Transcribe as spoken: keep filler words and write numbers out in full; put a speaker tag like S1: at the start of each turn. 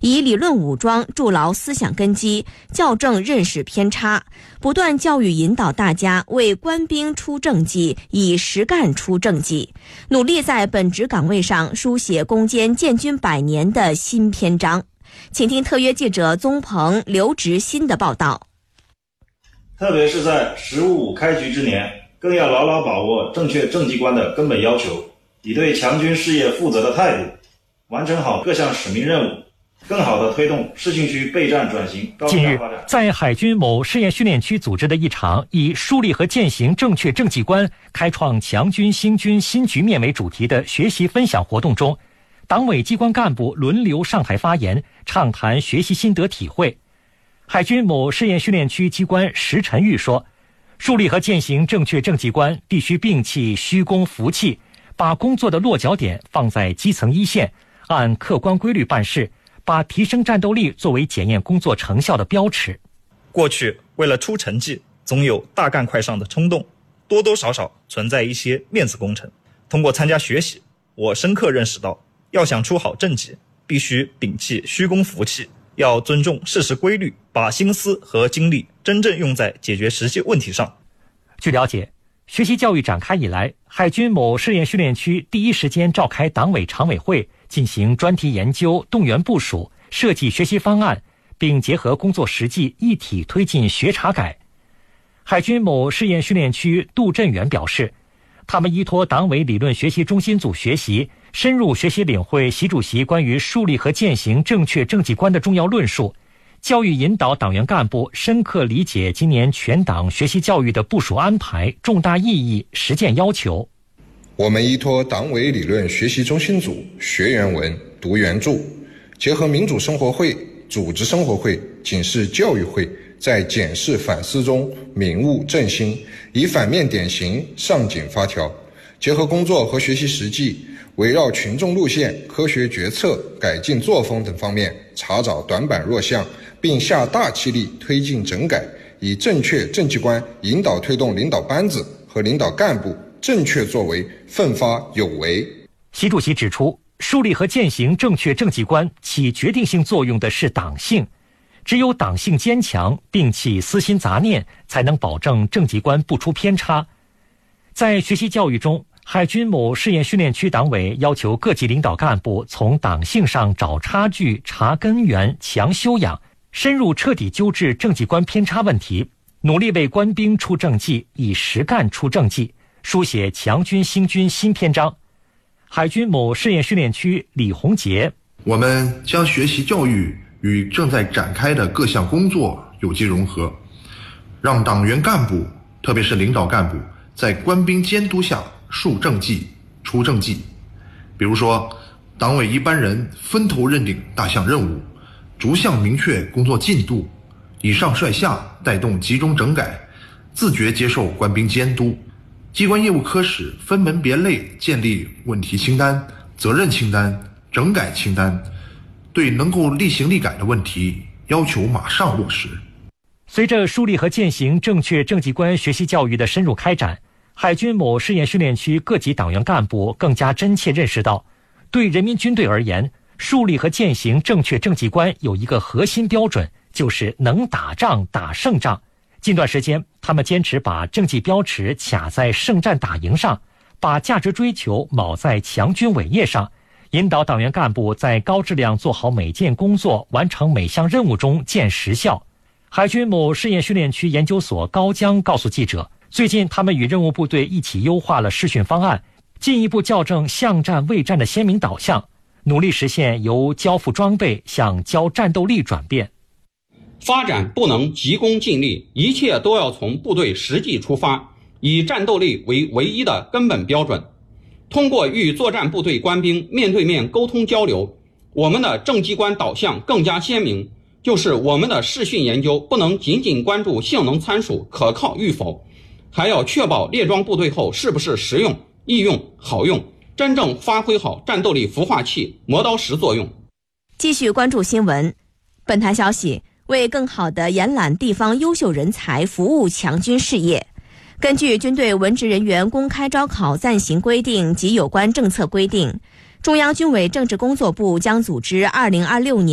S1: 以理论武装筑牢思想根基，校正认识偏差，不断教育引导大家为官兵出政绩，以实干出政绩，努力在本职岗位上书写攻坚建军百年的新篇章。请听特约记者宗鹏、刘植新的报道。
S2: 特别是在“十五五”开局之年，更要牢牢把握正确政绩观的根本要求，以对强军事业负责的态度，完成好各项使命任务，更好地推动市沁区备战转型高质量发展。
S3: 近日，在海军某试验训练区组织的一场以树立和践行正确政绩观，开创强军兴军新局面为主题的学习分享活动中，党委机关干部轮流上台发言，畅谈学习心得体会。海军某试验训练区机关石晨玉说，树立和践行正确政绩观必须摒弃虚功浮气，把工作的落脚点放在基层一线，按客观规律办事，把提升战斗力作为检验工作成效的标尺。
S4: 过去为了出成绩，总有大干快上的冲动，多多少少存在一些面子工程。通过参加学习，我深刻认识到，要想出好政绩，必须摒弃虚功浮气，要尊重事实规律，把心思和精力真正用在解决实际问题上。
S3: 据了解，学习教育展开以来，海军某试验训练区第一时间召开党委常委会，进行专题研究、动员部署、设计学习方案，并结合工作实际一体推进学查改。海军某试验训练区杜振元表示，他们依托党委理论学习中心组学习，深入学习领会习主席关于树立和践行正确政绩观的重要论述，教育引导党员干部深刻理解今年全党学习教育的部署安排、重大意义、实践要求。
S5: 我们依托党委理论学习中心组学原文、读原著，结合民主生活会、组织生活会、警示教育会，在检视反思中明悟振兴，以反面典型上紧发条，结合工作和学习实际，围绕群众路线、科学决策、改进作风等方面查找短板弱项，并下大气力推进整改，以正确政绩观引导推动领导班子和领导干部正确作为奋发有为。
S3: 习主席指出，树立和践行正确政绩观起决定性作用的是党性，只有党性坚强，摒弃私心杂念，才能保证政绩观不出偏差。在学习教育中，海军某试验训练区党委要求各级领导干部从党性上找差距、查根源、强修养，深入彻底纠治政绩观偏差问题，努力为官兵出政绩，以实干出政绩，书写强军兴军新篇章。海军某试验训练区李洪杰，
S6: 我们将学习教育与正在展开的各项工作有机融合，让党员干部，特别是领导干部，在官兵监督下树政绩、出政绩。比如说，党委一班人分头认定大项任务，逐项明确工作进度，以上率下带动集中整改，自觉接受官兵监督。机关业务科室分门别类建立问题清单、责任清单、整改清单，对能够立行立改的问题要求马上落实。
S3: 随着树立和践行正确政绩观学习教育的深入开展，海军某试验训练区各级党员干部更加真切认识到，对人民军队而言，树立和践行正确政绩观有一个核心标准，就是能打仗打胜仗。近段时间，他们坚持把政绩标尺卡在胜战打赢上，把价值追求铆在强军伟业上，引导党员干部在高质量做好每件工作、完成每项任务中见实效。海军某试验训练区研究所高江告诉记者，最近他们与任务部队一起优化了试训方案，进一步校正巷战卫战的鲜明导向，努力实现由交付装备向交战斗力转变。
S7: 发展不能急功近利，一切都要从部队实际出发，以战斗力为唯一的根本标准。通过与作战部队官兵面对面沟通交流，我们的政绩观导向更加鲜明，就是我们的试训研究不能仅仅关注性能参数可靠与否，还要确保列装部队后是不是实用、易用、好用，真正发挥好战斗力孵化器、磨刀石作用。
S1: 继续关注新闻。本台消息，为更好地延揽地方优秀人才，服务强军事业，根据军队文职人员公开招考暂行规定及有关政策规定，中央军委政治工作部将组织二零二六年